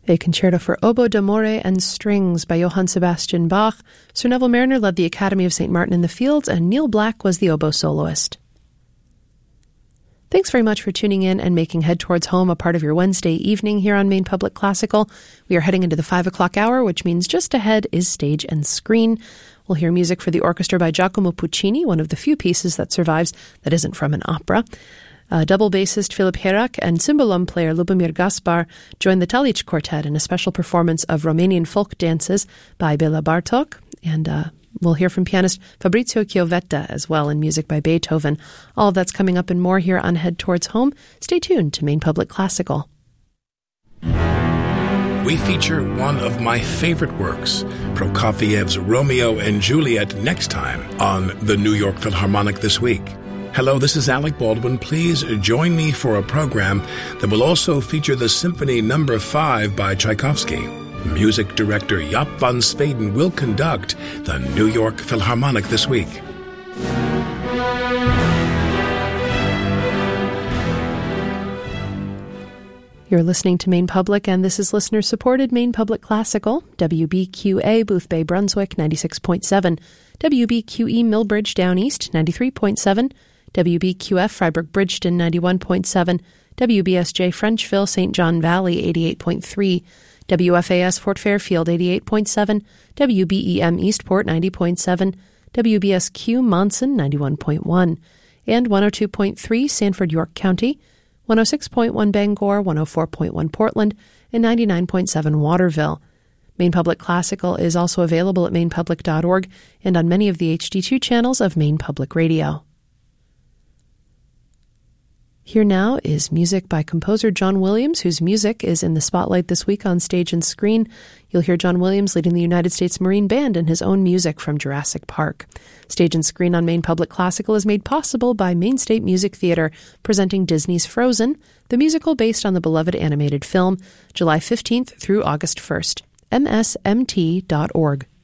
A concerto for oboe d'amore and strings by Johann Sebastian Bach. Sir Neville Marriner led the Academy of St. Martin in the Fields, and Neil Black was the oboe soloist. Thanks very much for tuning in and making Head Towards Home a part of your Wednesday evening here on Maine Public Classical. We are heading into the 5 o'clock hour, which means just ahead is Stage and Screen. We'll hear music for the orchestra by Giacomo Puccini, one of the few pieces that survives that isn't from an opera. Double bassist Filip Herak and cymbalum player Lubomir Gaspar join the Talich Quartet in a special performance of Romanian folk dances by Bela Bartok. And we'll hear from pianist Fabrizio Chiovetta as well in music by Beethoven. All of that's coming up and more here on Head Towards Home. Stay tuned to Maine Public Classical. We feature one of my favorite works, Prokofiev's Romeo and Juliet, next time on the New York Philharmonic This Week. Hello, this is Alec Baldwin. Please join me for a program that will also feature the Symphony No. 5 by Tchaikovsky. Music director Jaap van Zweden will conduct the New York Philharmonic This Week. You're listening to Maine Public, and this is listener-supported Maine Public Classical, WBQA, Booth Bay, Brunswick, 96.7, WBQE, Millbridge, Down East, 93.7, WBQF, Freiburg, Bridgeton, 91.7, WBSJ, Frenchville, St. John Valley, 88.3, WFAS, Fort Fairfield, 88.7, WBEM, Eastport, 90.7, WBSQ, Monson, 91.1, and 102.3, Sanford, York County, 106.1 Bangor, 104.1 Portland, and 99.7 Waterville. Maine Public Classical is also available at mainepublic.org and on many of the HD2 channels of Maine Public Radio. Here now is music by composer John Williams, whose music is in the spotlight this week on Stage and Screen. You'll hear John Williams leading the United States Marine Band and his own music from Jurassic Park. Stage and Screen on Maine Public Classical is made possible by Maine State Music Theater, presenting Disney's Frozen, the musical based on the beloved animated film, July 15th through August 1st. msmt.org.